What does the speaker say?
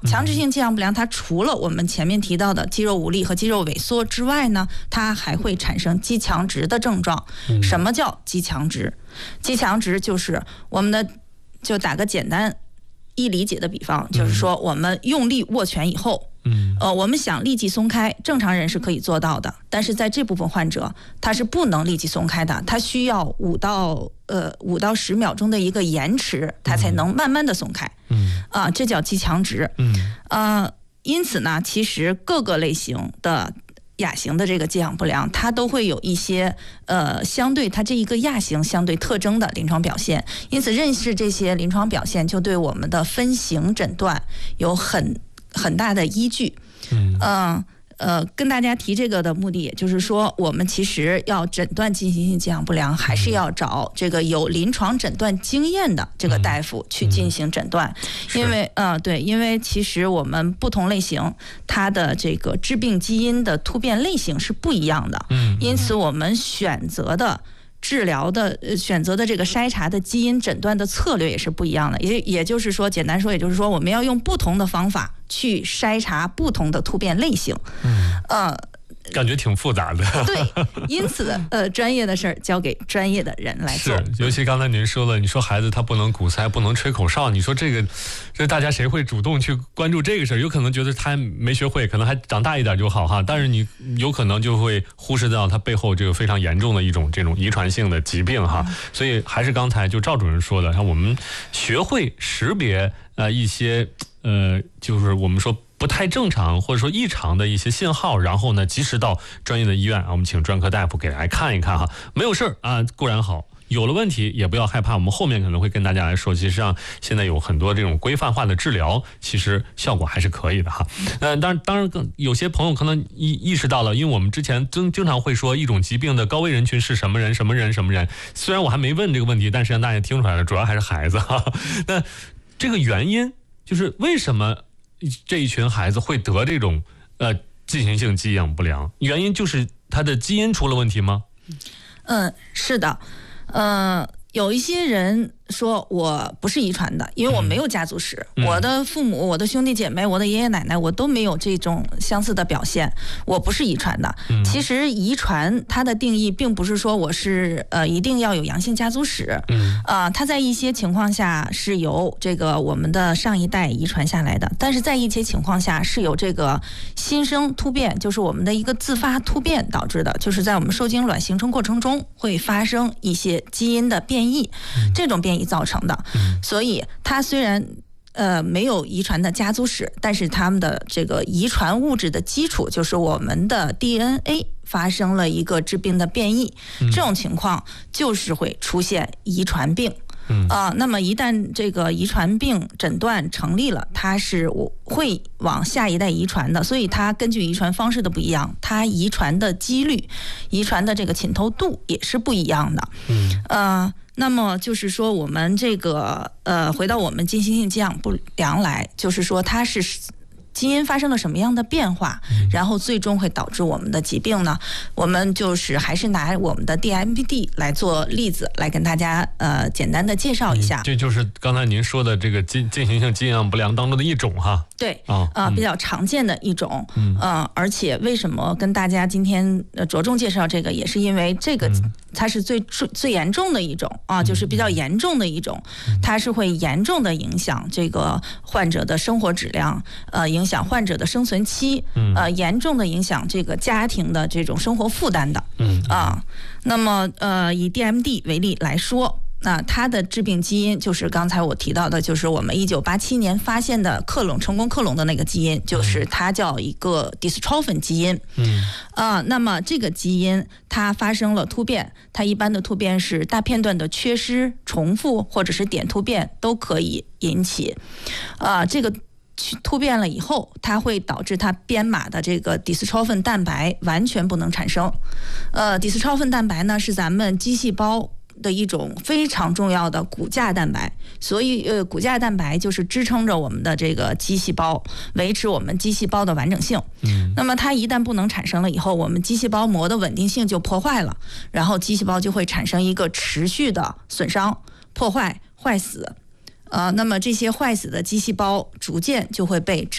强直性肌氧不良它除了我们前面提到的肌肉无力和肌肉萎缩之外呢，它还会产生肌强直的症状。什么叫肌强直？肌强直就是我们的，就打个简单易理解的比方，就是说我们用力握拳以后，我们想立即松开，正常人是可以做到的，但是在这部分患者，他是不能立即松开的，他需要5到10秒钟的一个延迟，他才能慢慢的松开。这叫肌强直。因此呢，其实各个类型的亚型的这个肌氧不良，它都会有一些相对它这一个亚型相对特征的临床表现，因此认识这些临床表现就对我们的分型诊断有很大的依据。跟大家提这个的目的，也就是说，我们其实要诊断进行性肌氧不良，还是要找这个有临床诊断经验的这个大夫去进行诊断。因为其实我们不同类型它的这个致病基因的突变类型是不一样的，因此我们选择的治疗的选择的这个筛查的基因诊断的策略也是不一样的，也就是说，简单说，也就是说，我们要用不同的方法去筛查不同的突变类型。 感觉挺复杂的。 对，因此专业的事儿交给专业的人来做。 是，尤其刚才您说了，你说孩子他不能鼓腮，不能吹口哨，你说这大家谁会主动去关注这个事儿？有可能觉得他没学会，可能还长大一点就好哈，但是你有可能就会忽视到他背后这个非常严重的这种遗传性的疾病哈。所以还是刚才就赵主任说的，让我们学会识别一些就是我们说不太正常或者说异常的一些信号，然后呢及时到专业的医院我们请专科大夫给来看一看哈。没有事儿固然好，有了问题也不要害怕，我们后面可能会跟大家来说，其实上现在有很多这种规范化的治疗，其实效果还是可以的哈。当然有些朋友可能意识到了，因为我们之前经常会说一种疾病的高危人群是什么人，虽然我还没问这个问题，但是让大家听出来了，主要还是孩子哈。那这个原因就是为什么这一群孩子会得这种进行性肌氧不良，原因就是他的基因出了问题吗？ 是的。有一些人说我不是遗传的，因为我没有家族史，我的父母、我的兄弟姐妹、我的爷爷奶奶，我都没有这种相似的表现，我不是遗传的。其实遗传它的定义并不是说我是一定要有阳性家族史，它在一些情况下是由这个我们的上一代遗传下来的，但是在一些情况下是由这个新生突变，就是我们的一个自发突变导致的，就是在我们受精卵形成过程中会发生一些基因的变异，这种变异造成的。所以它虽然没有遗传的家族史，但是他们的这个遗传物质的基础就是我们的 DNA 发生了一个致病的变异，这种情况就是会出现遗传病。那么一旦这个遗传病诊断成立了，它是会往下一代遗传的，所以它根据遗传方式的不一样，它遗传的几率、遗传的这个浸透度也是不一样的。那么就是说，我们这个回到我们进行性肌氧不良来，就是说它是基因发生了什么样的变化，然后最终会导致我们的疾病呢？我们就是还是拿我们的 DMPD 来做例子，来跟大家简单的介绍一下。 这就是刚才您说的这个进行性肌氧不良当中的一种哈。 对，比较常见的一种。而且为什么跟大家今天着重介绍这个，也是因为这个它是最严重的一种就是比较严重的一种，它是会严重的影响这个患者的生活质量，影响患者的生存期，严重的影响这个家庭的这种生活负担的。那么以 DMD 为例来说，那它的致病基因就是刚才我提到的，就是我们1987年发现的成功克隆的那个基因，就是它叫一个 dystrophin 基因。那么这个基因它发生了突变，它一般的突变是大片段的缺失、重复或者是点突变都可以引起。这个突变了以后，它会导致它编码的这个 dystrophin 蛋白完全不能产生。dystrophin 蛋白呢是咱们肌细胞的一种非常重要的骨架蛋白，所以骨架蛋白就是支撑着我们的这个肌细胞，维持我们肌细胞的完整性。那么它一旦不能产生了以后，我们肌细胞膜的稳定性就破坏了，然后肌细胞就会产生一个持续的损伤、破坏、坏死。那么这些坏死的肌细胞逐渐就会被